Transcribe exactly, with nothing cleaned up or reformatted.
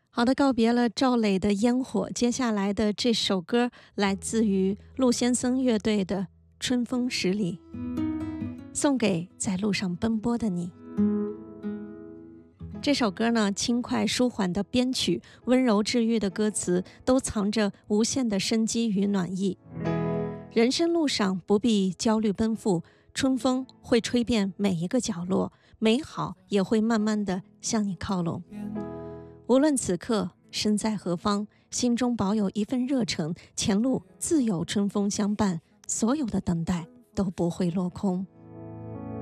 好的，告别了赵磊的烟火，接下来的这首歌来自于陆先生乐队的《春风十里》，送给在路上奔波的你。这首歌呢，轻快舒缓的编曲，温柔治愈的歌词，都藏着无限的生机与暖意。人生路上不必焦虑奔赴，春风会吹遍每一个角落，美好也会慢慢的向你靠拢。无论此刻身在何方，心中保有一份热忱，前路自有春风相伴，所有的等待都不会落空。